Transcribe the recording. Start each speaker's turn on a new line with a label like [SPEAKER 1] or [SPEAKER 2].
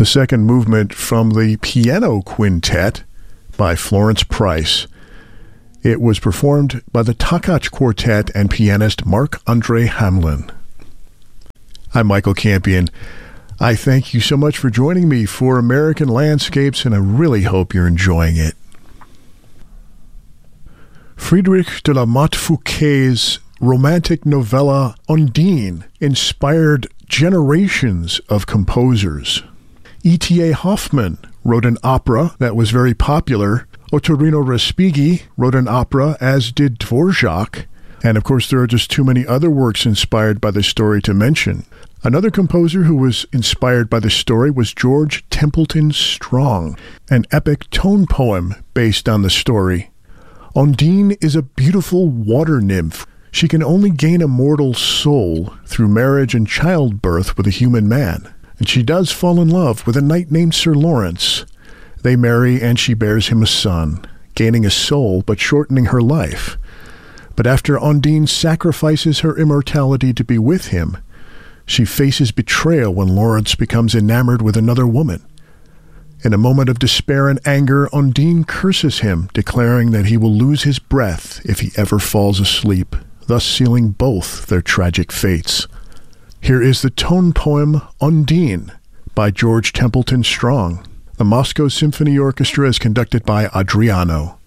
[SPEAKER 1] the second movement from the Piano Quintet by Florence Price. It was performed by the Takach Quartet and pianist Marc-Andre Hamelin. I'm Michael Campion. I thank you so much for joining me for American Landscapes, and I really hope you're enjoying it. Frédéric de la Motte Fouqué's romantic novella Undine inspired generations of composers. E.T.A. Hoffmann wrote an opera that was very popular. Ottorino Respighi wrote an opera, as did Dvorak. And of course, there are just too many other works inspired by the story to mention. Another composer who was inspired by the story was George Templeton Strong, an epic tone poem based on the story. Undine is a beautiful water nymph. She can only gain a mortal soul through marriage and childbirth with a human man. And she does fall in love with a knight named Sir Lawrence. They marry and she bears him a son, gaining a soul but shortening her life. But after Undine sacrifices her immortality to be with him, she faces betrayal when Lawrence becomes enamored with another woman. In a moment of despair and anger, Undine curses him, declaring that he will lose his breath if he ever falls asleep, thus sealing both their tragic fates. Here is the tone poem Undine by George Templeton Strong. The Moscow Symphony Orchestra is conducted by Adriano.